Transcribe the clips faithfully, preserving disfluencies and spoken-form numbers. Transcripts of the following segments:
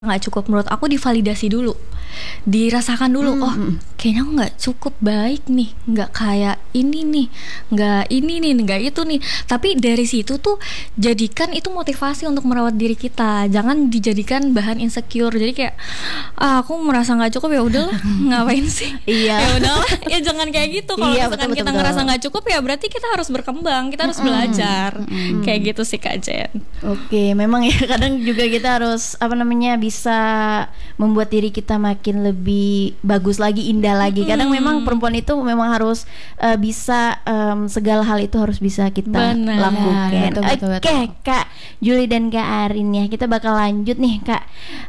nggak cukup, menurut aku divalidasi dulu, dirasakan dulu. Hmm, Oh hmm. kayaknya aku nggak cukup baik nih, nggak kayak ini nih, nggak ini nih, nggak itu nih. Tapi dari situ tuh jadikan itu motivasi untuk merawat diri kita, jangan dijadikan bahan insecure. Jadi kayak ah, aku merasa nggak cukup, ya udahlah ngapain sih. Iya. Ya udahlah, ya jangan kayak gitu. Kalau Iya, misalkan betul, kita betul, ngerasa betul. nggak cukup, ya berarti kita harus berkembang, kita harus Mm-mm. belajar. Mm-mm. Kayak gitu sih Kak Jen. Oke, memang ya kadang juga kita harus apa namanya bisa membuat diri kita makin lebih bagus lagi, indah lagi. Kadang Hmm. memang perempuan itu memang harus uh, bisa um, segala hal itu harus bisa kita Benar. lakukan. Betul, betul, Oke, betul. Kak Julie dan Kak Arin ya, kita bakal lanjut nih Kak.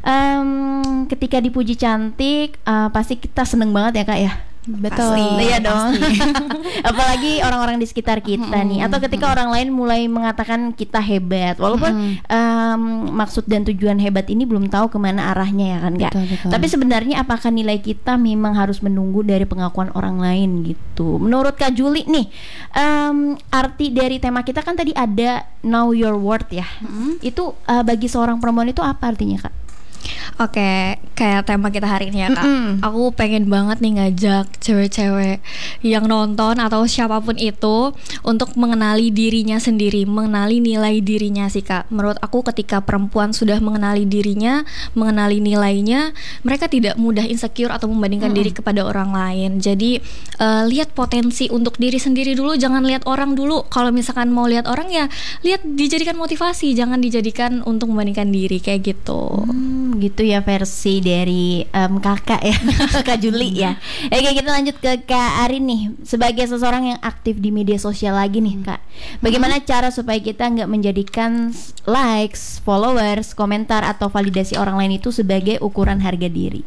Um, ketika dipuji cantik, uh, pasti kita seneng banget ya Kak ya. Betul. Pasti. Iya dong. Pasti. Apalagi orang-orang di sekitar kita nih, atau ketika orang lain mulai mengatakan kita hebat, walaupun em, maksud dan tujuan hebat ini belum tahu kemana arahnya ya kan Kak. Betul, betul. Tapi sebenarnya apakah nilai kita memang harus menunggu dari pengakuan orang lain gitu? Menurut Kak Julie nih, em, arti dari tema kita kan tadi ada know your worth ya. Itu eh, bagi seorang perempuan itu apa artinya Kak? Oke, kayak tema kita hari ini ya Kak. Mm-mm. Aku pengen banget nih ngajak cewek-cewek yang nonton atau siapapun itu untuk mengenali dirinya sendiri, mengenali nilai dirinya sih Kak. Menurut aku ketika perempuan sudah mengenali dirinya, mengenali nilainya, mereka tidak mudah insecure atau membandingkan Mm-mm. diri kepada orang lain. Jadi eh, lihat potensi untuk diri sendiri dulu, jangan lihat orang dulu. Kalau misalkan mau lihat orang ya lihat dijadikan motivasi, jangan dijadikan untuk membandingkan diri kayak gitu. Hmm, gitu ya versi dari em, kakak ya, Kak Julie ya. Oke, kita lanjut ke Kak Arin nih. Sebagai seseorang yang aktif di media sosial lagi nih Kak, bagaimana cara supaya kita nggak menjadikan s- likes, followers, komentar atau validasi orang lain itu sebagai ukuran harga diri?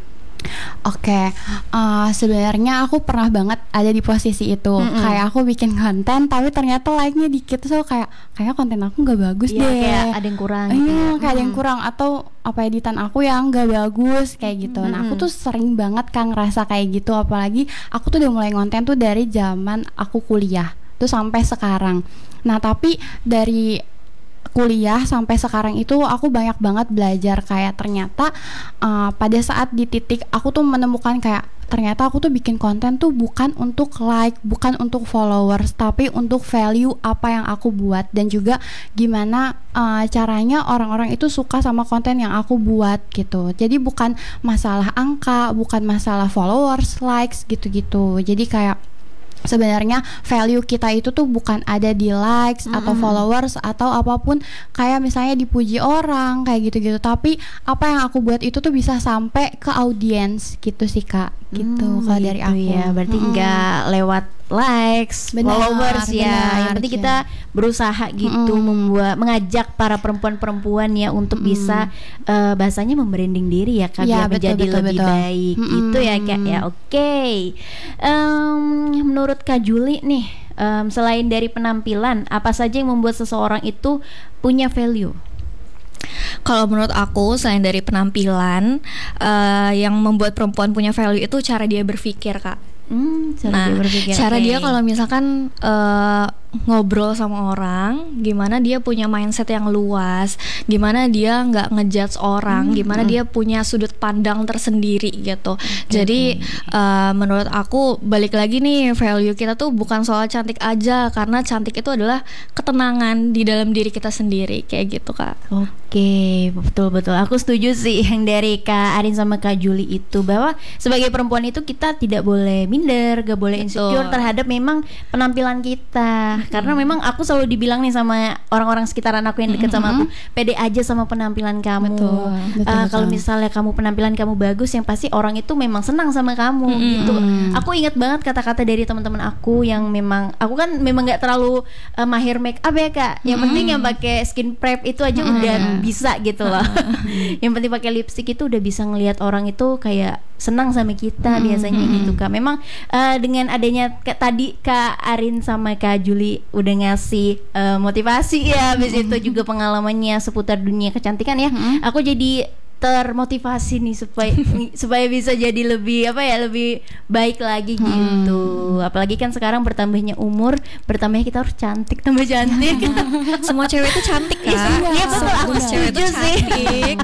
Oke, eh, sebenarnya aku pernah banget ada di posisi itu. Mm-mm. Kayak aku bikin konten, tapi ternyata like-nya dikit, so kayak kayaknya konten aku nggak bagus Iya, deh. kayak ada yang kurang gitu Iya, ya. kayak ada yang Mm-mm. kurang atau apa editan aku yang nggak bagus kayak gitu. Nah, aku Mm-mm. tuh sering banget kan ngerasa kayak gitu. Apalagi aku tuh udah mulai konten tuh dari zaman aku kuliah tuh sampai sekarang. Nah, tapi dari kuliah sampai sekarang itu aku banyak banget belajar kayak ternyata uh, pada saat di titik aku tuh menemukan kayak ternyata aku tuh bikin konten tuh bukan untuk like, bukan untuk followers, tapi untuk value apa yang aku buat dan juga gimana uh, caranya orang-orang itu suka sama konten yang aku buat gitu. Jadi bukan masalah angka, bukan masalah followers, likes gitu-gitu. Jadi kayak sebenarnya value kita itu tuh bukan ada di likes atau Mm-mm. followers atau apapun kayak misalnya dipuji orang kayak gitu-gitu, tapi apa yang aku buat itu tuh bisa sampai ke audiens gitu sih Kak, gitu Hmm, kalau dari gitu aku ya. Berarti Mm-mm. nggak lewat likes, Benar, followers ya. benar, Yang penting Cin. kita berusaha gitu Mm-mm. membuat mengajak para perempuan-perempuan ya untuk Mm-mm. bisa eh, bahasanya membranding diri ya Kak, Ya, biar betul, menjadi betul, lebih betul. baik. Mm-mm. Itu ya Kak ya. Oke. Em, menurut Kak Julie nih, em, selain dari penampilan, apa saja yang membuat seseorang itu punya value? Kalau menurut aku selain dari penampilan, eh, yang membuat perempuan punya value itu cara dia berpikir Kak. Hmm, cara Nah, dia berpikir. cara Oke. dia kalau misalkan eh, ngobrol sama orang, gimana dia punya mindset yang luas, gimana dia nggak ngejudge orang, Hmm, gimana hmm. dia punya sudut pandang tersendiri gitu. Jadi eh, menurut aku balik lagi nih, value kita tuh bukan soal cantik aja, karena cantik itu adalah ketenangan di dalam diri kita sendiri kayak gitu Kak. Oke, betul-betul. Aku setuju sih yang dari Kak Arin sama Kak Julie itu, bahwa sebagai perempuan itu kita tidak boleh minder, gak boleh insecure Betul. terhadap memang penampilan kita. Karena memang aku selalu dibilang nih sama orang-orang sekitaran aku yang dekat sama aku, pede aja sama penampilan kamu. Betul, betul, Eh, Kalau betul. misalnya kamu penampilan kamu bagus, yang pasti orang itu memang senang sama kamu Mm-mm. gitu. Aku ingat banget kata-kata dari teman-teman aku yang memang, aku kan memang nggak terlalu eh, mahir make up ya Kak. Yang penting yang pakai skin prep itu aja udah bisa gitu loh. Yang penting pakai lipstick itu udah bisa ngelihat orang itu kayak senang sama kita biasanya gitu Kak. Memang eh, dengan adanya ke, tadi Kak Arin sama Kak Julie udah ngasih eh, motivasi ya, habis itu juga pengalamannya seputar dunia kecantikan ya. Aku jadi termotivasi nih supaya supaya bisa jadi lebih apa ya, lebih baik lagi gitu. Apalagi kan sekarang bertambahnya umur, bertambahnya kita harus cantik, tambah cantik. Semua cewek itu cantik Kak. Iya, semua. Iya, betul. Aku Semua cewek itu setuju sih. cantik.